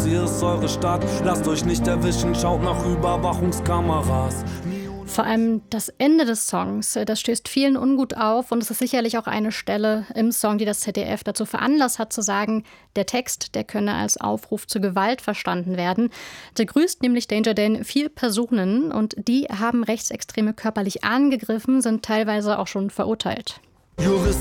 hier ist eure Stadt. Lasst euch nicht erwischen, schaut nach Überwachungskameras. Vor allem das Ende des Songs, das stößt vielen ungut auf und es ist sicherlich auch eine Stelle im Song, die das ZDF dazu veranlasst hat zu sagen, der Text, der könne als Aufruf zur Gewalt verstanden werden. Der grüßt nämlich Danger Dan 4 Personen und die haben Rechtsextreme körperlich angegriffen, sind teilweise auch schon verurteilt. Jurist